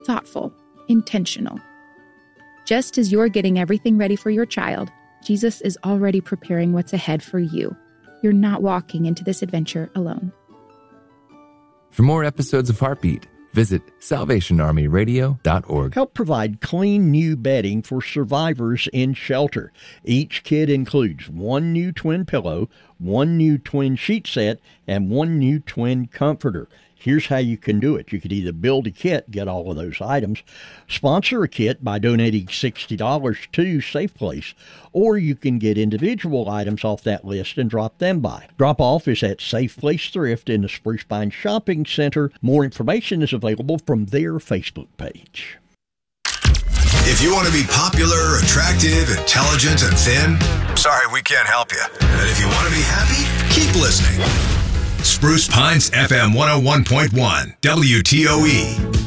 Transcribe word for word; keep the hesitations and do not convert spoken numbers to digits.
thoughtful, intentional. Just as you're getting everything ready for your child, Jesus is already preparing what's ahead for you. You're not walking into this adventure alone. For more episodes of Heartbeat, visit salvation army radio dot org. Help provide clean new bedding for survivors in shelter. Each kit includes one new twin pillow, one new twin sheet set, and one new twin comforter. Here's how you can do it. You could either build a kit, get all of those items, sponsor a kit by donating sixty dollars to Safe Place, or you can get individual items off that list and drop them by. Drop-off is at Safe Place Thrift in the Spruce Pine Shopping Center. More information is available from their Facebook page. If you want to be popular, attractive, intelligent, and thin, sorry, we can't help you. And if you want to be happy, keep listening. Spruce Pines F M one oh one point one, W T O E.